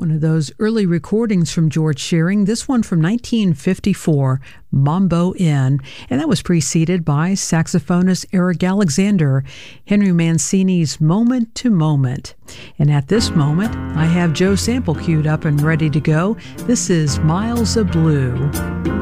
One of those early recordings from George Shearing, this one from 1954, Mambo Inn, and that was preceded by saxophonist Eric Alexander, Henry Mancini's Moment to Moment. And at this moment, I have Joe Sample queued up and ready to go. This is Miles of Blue.